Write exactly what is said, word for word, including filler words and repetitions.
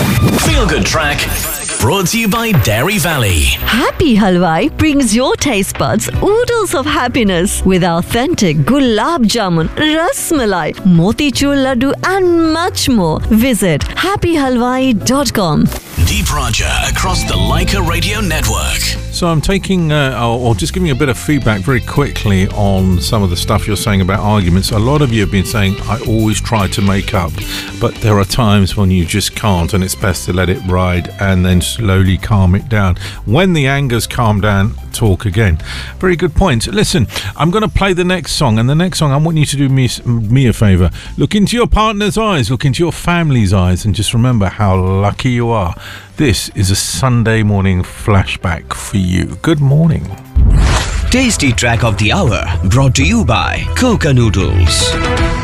Feel Good Track, brought to you by Dairy Valley. Happy Halwai brings your taste buds oodles of happiness with authentic gulab jamun, ras malai, motichur laddu and much more. Visit happy halwai dot com. Deep Raja across the Leica Radio Network. So I'm taking, uh, or, or just giving a bit of feedback very quickly on some of the stuff you're saying about arguments. A lot of you have been saying, I always try to make up, but there are times when you just can't, and it's best to let it ride and then slowly calm it down. When the anger's calmed down, talk again. Very good point. Listen, I'm going to play the next song, and the next song, I want you to do me, me a favour. Look into your partner's eyes, look into your family's eyes, and just remember how lucky you are. This is a Sunday morning flashback for you. Good morning. Tasty Track of the Hour, brought to you by Coca Noodles.